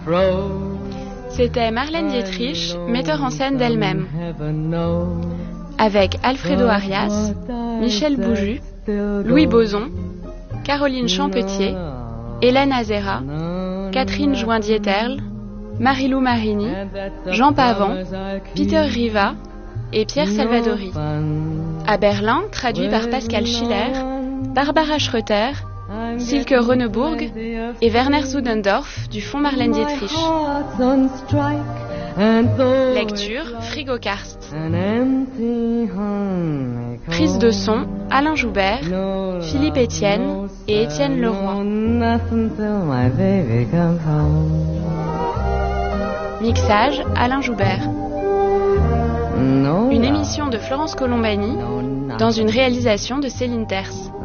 C'était Marlène Dietrich, metteur en scène d'elle-même, avec Alfredo Arias, Michel Bouju, Louis Boson, Caroline Champetier, Hélène Azera, Catherine Joindier-Terle, Marilou Marini, Jean Pavant, Peter Riva et Pierre Salvadori. À Berlin, traduit par Pascal Schiller, Barbara Schröter, Silke Ronneburg et Werner Zudendorf du Fonds Marlène Dietrich. Lecture Frigo-Karst. Prise de son Alain Joubert, Philippe Etienne et Étienne Leroy. Mixage Alain Joubert. Une émission de Florence Colombani dans une réalisation de Céline Terce.